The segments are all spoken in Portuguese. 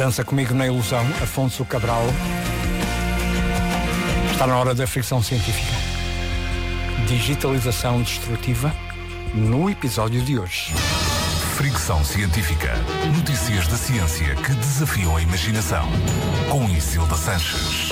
Dança comigo na ilusão, Afonso Cabral. Está na hora da fricção científica. Digitalização destrutiva, no episódio de hoje. Fricção científica. Notícias da ciência que desafiam a imaginação. Com Isilda Sanches.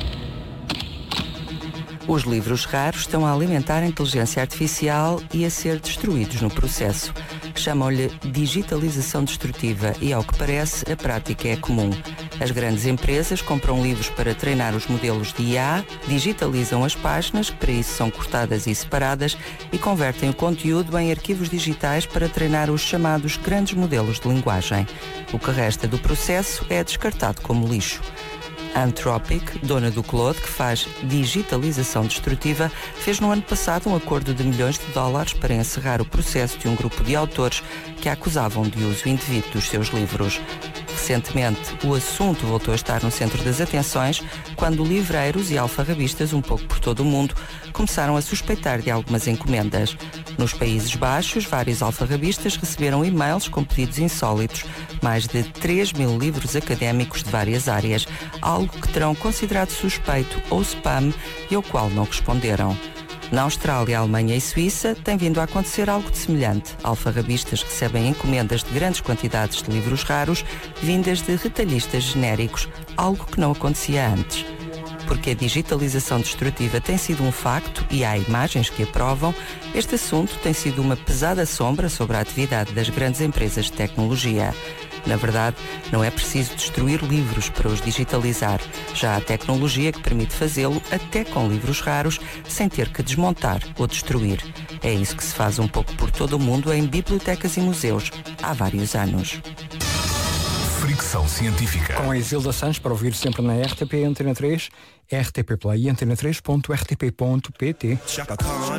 Os livros raros estão a alimentar a inteligência artificial e a ser destruídos no processo. Chamam-lhe digitalização destrutiva e, ao que parece, a prática é comum. As grandes empresas compram livros para treinar os modelos de IA, digitalizam as páginas, que para isso são cortadas e separadas, e convertem o conteúdo em arquivos digitais para treinar os chamados grandes modelos de linguagem. O que resta do processo é descartado como lixo. Anthropic, dona do Claude, que faz digitalização destrutiva, fez no ano passado um acordo de milhões de dólares para encerrar o processo de um grupo de autores que a acusavam de uso indevido dos seus livros. Recentemente, o assunto voltou a estar no centro das atenções quando livreiros e alfarrabistas, um pouco por todo o mundo, começaram a suspeitar de algumas encomendas. Nos Países Baixos, vários alfarrabistas receberam e-mails com pedidos insólitos, mais de 3.000 livros académicos de várias áreas, algo que terão considerado suspeito ou spam e ao qual não responderam. Na Austrália, Alemanha e Suíça tem vindo a acontecer algo de semelhante. Alfarrabistas recebem encomendas de grandes quantidades de livros raros vindas de retalhistas genéricos, algo que não acontecia antes. Porque a digitalização destrutiva tem sido um facto e há imagens que a provam, este assunto tem sido uma pesada sombra sobre a atividade das grandes empresas de tecnologia. Na verdade, não é preciso destruir livros para os digitalizar. Já há tecnologia que permite fazê-lo até com livros raros, sem ter que desmontar ou destruir. É isso que se faz um pouco por todo o mundo em bibliotecas e museus, há vários anos. Fricção científica. Com a Isilda Sanches, para ouvir sempre na RTP Antena 3, RTP Play e antena3.rtp.pt.